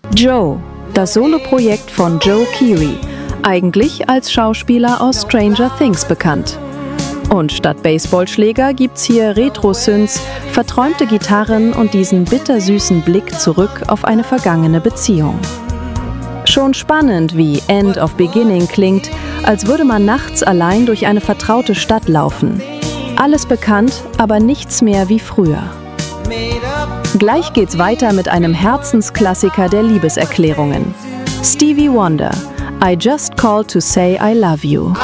Joe, das Soloprojekt von Joe Keery, eigentlich als Schauspieler aus Stranger Things bekannt. Und statt Baseballschläger gibt's hier Retro-Synths, verträumte Gitarren und diesen bittersüßen Blick zurück auf eine vergangene Beziehung. Schon spannend, wie End of Beginning klingt, als würde man nachts allein durch eine vertraute Stadt laufen. Alles bekannt, aber nichts mehr wie früher. Gleich geht's weiter mit einem Herzensklassiker der Liebeserklärungen. Stevie Wonder, I Just Called to Say I Love You.